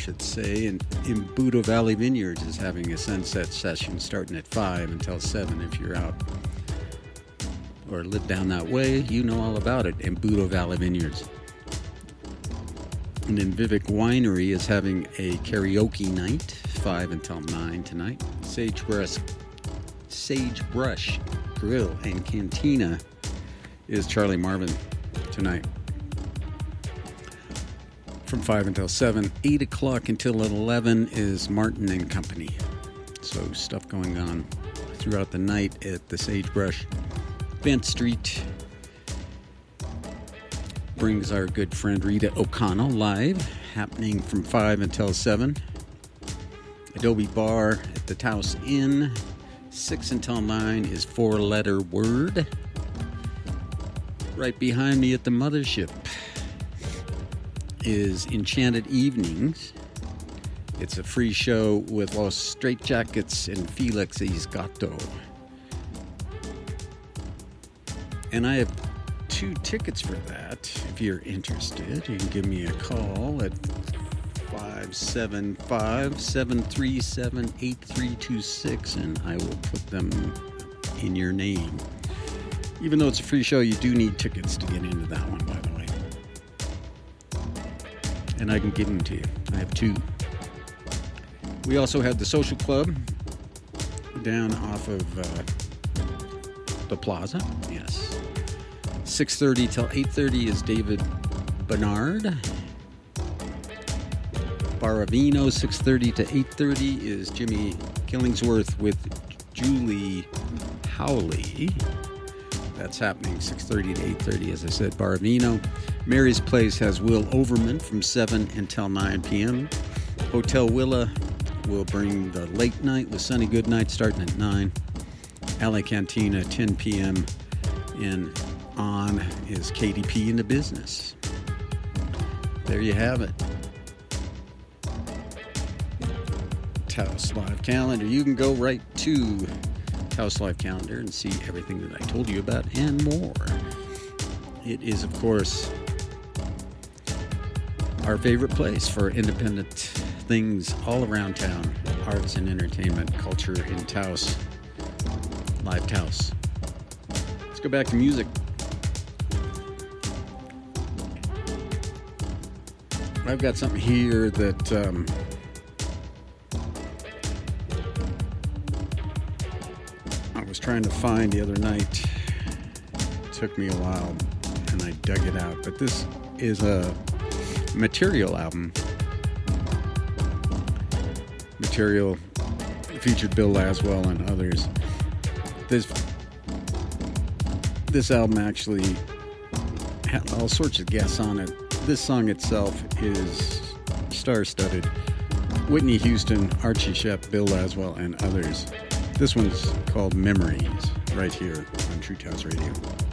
should say. And Imbudo Valley Vineyards is having a sunset session starting at 5 until 7 if you're out or live down that way. You know all about it, Imbudo Valley Vineyards. And then Vivek Winery is having a karaoke night, 5 until 9 tonight. Sagebrush Grill and Cantina is Charlie Marvin tonight. From 5 until 7. 8 o'clock until 11 is Martin and Company. So stuff going on throughout the night at the Sagebrush. Bent Street brings our good friend Rita O'Connell live, happening from 5 until 7. Adobe Bar at the Taos Inn, 6 until 9 is Four Letter Word. Right behind me at the Mothership is Enchanted Evenings. It's a free show with Los Straitjackets and Felix Isgato. And I have 2 tickets for that. If you're interested, you can give me a call at 575-737-8326 and I will put them in your name. Even though it's a free show, you do need tickets to get into that one, by the way. And I can give them to you. I have 2. We also have the Social Club down off of the Plaza. Yes. 6:30 till 8:30 is David Bernard. Baravino, 6:30 to 8:30 is Jimmy Killingsworth with Julie Howley. That's happening 6:30 to 8:30, as I said, Baravino. Mary's Place has Will Overman from 7 until 9 p.m. Hotel Willa will bring the late night with Sunny Goodnight starting at 9. LA Cantina, 10 p.m. And on is KDP in the Business. There you have it. Taos Live Calendar. You can go right to Taos Live Calendar and see everything that I told you about and more. It is, of course, our favorite place for independent things all around town. Arts and entertainment, culture in Taos. Live Taos. Let's go back to music. I've got something here that I was trying to find the other night. It took me a while and I dug it out. But this is a Material album. Material featured Bill Laswell and others. This album actually had all sorts of guests on it. This song itself is star-studded. Whitney Houston, Archie Shepp, Bill Laswell, and others. This one's called Memories, right here on True Taos Radio.